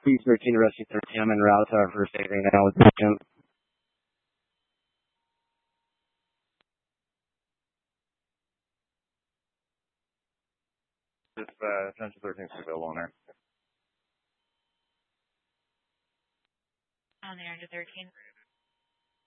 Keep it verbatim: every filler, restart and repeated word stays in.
three thirteen, Rescue thirteen. I'm en route to our first aid right now with Jim. It's uh, Central thirteen is available on there. On there under thirteen.